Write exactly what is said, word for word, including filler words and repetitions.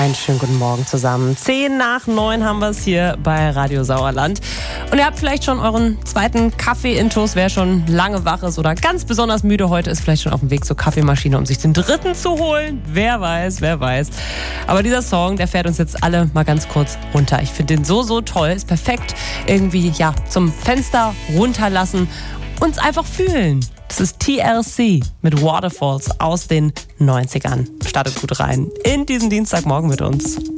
Einen schönen guten Morgen zusammen. Zehn nach neun haben wir es hier bei Radio Sauerland. Und ihr habt vielleicht schon euren zweiten Kaffee-Intus. Wer schon lange wach ist oder ganz besonders müde heute ist, vielleicht schon auf dem Weg zur Kaffeemaschine, um sich den dritten zu holen. Wer weiß, wer weiß. Aber dieser Song, der fährt uns jetzt alle mal ganz kurz runter. Ich finde den so, so toll. Ist perfekt irgendwie, ja, zum Fenster runterlassen. Uns einfach fühlen. Das ist T L C mit Waterfalls aus den neunzigern. Startet gut rein in diesen Dienstagmorgen mit uns.